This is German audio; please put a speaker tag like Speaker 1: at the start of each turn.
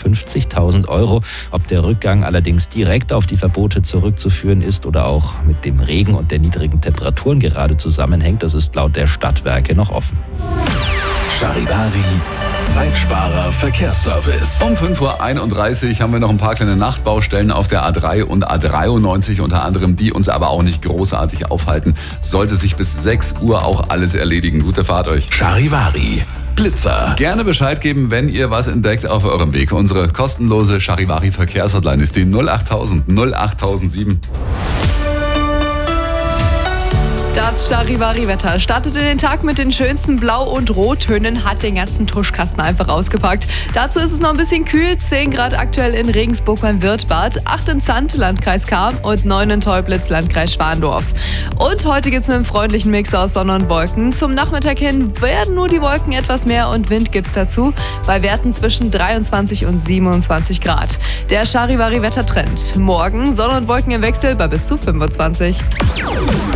Speaker 1: 50.000 Euro. Ob der Rückgang allerdings direkt auf die Verbote zurückzuführen ist oder auch mit dem Regen und der niedrigen Temperaturen gerade zusammenhängt, das ist laut der Stadtwerke noch offen.
Speaker 2: Charivari, Zeitsparer Verkehrsservice.
Speaker 3: Um 5.31 Uhr haben wir noch ein paar kleine Nachtbaustellen auf der A3 und A93 unter anderem, die uns aber auch nicht großartig aufhalten. Sollte sich bis 6 Uhr auch alles erledigen. Gute Fahrt euch.
Speaker 2: Charivari, Blitzer.
Speaker 3: Gerne Bescheid geben, wenn ihr was entdeckt auf eurem Weg. Unsere kostenlose Charivari Verkehrshotline ist die 08000 08007.
Speaker 4: Das Charivari-Wetter startet in den Tag mit den schönsten Blau- und Rottönen, hat den ganzen Tuschkasten einfach ausgepackt. Dazu ist es noch ein bisschen kühl, 10 Grad aktuell in Regensburg beim Wirtbad, 8 in Zandt, Landkreis Cham und 9 in Teublitz, Landkreis Schwandorf. Und heute gibt es einen freundlichen Mix aus Sonne und Wolken. Zum Nachmittag hin werden nur die Wolken etwas mehr und Wind gibt es dazu, bei Werten zwischen 23 und 27 Grad. Der Charivari-Wettertrend. Morgen Sonne und Wolken im Wechsel bei bis zu 25.